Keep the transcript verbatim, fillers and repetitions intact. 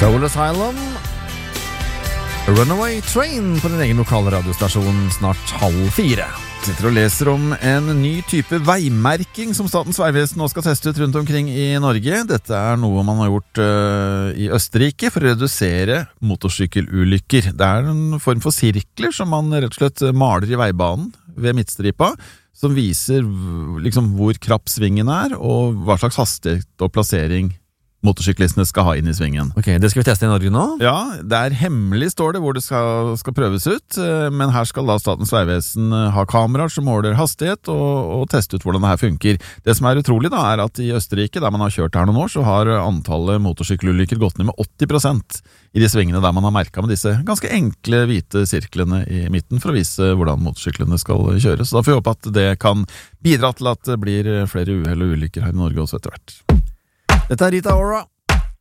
Soul Asylum, Runaway Train på din egen lokale radiostasjon snart halv fire. Sitter og leser om en ny type veimerking som Statens vegvesen nå skal teste ut rundt omkring i Norge. Dette er noe man har gjort uh, i Østerrike for å redusere motorsykkelulykker. Det er en form for sirkler som man rett og slett maler i veibanen ved midtstripa, som viser liksom hvor krapp svingen er, og hva slags hastighet og plassering motorsyklistene skal ha inn i svingen. Ok, det skal vi teste i Norge nå? Ja, det er hemmelig, står det, hvor det skal, skal prøves ut, men her skal da Statens vegvesen ha kameraer som måler hastighet og, og teste ut hvordan det her funker. Det som er utrolig da, er at i Østerrike, der man har kjørt her noen år, så har antallet motorsykkelulykker gått ned med åtti prosent i de svingene der man har merket med disse ganske enkle hvite sirklene i midten for å vise hvordan motorsyklene skal kjøres. Så da får vi håpe at det kan bidra til at det blir flere uhell og ulykker her i Norge også etter hvert. Dette er Rita Ora.